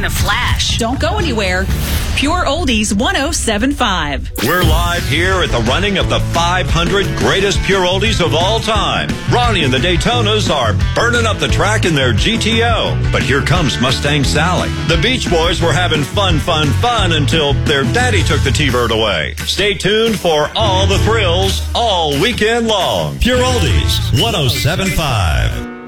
in a flash. Don't go anywhere. Pure Oldies 107.5. We're live here at the running of the 500 greatest Pure Oldies of all time. Ronnie and the Daytonas are burning up the track in their GTO. But here comes Mustang Sally. The Beach Boys were having fun until their daddy took the T-Bird away. Stay tuned for all the thrills all weekend long. Pure Oldies 107.5.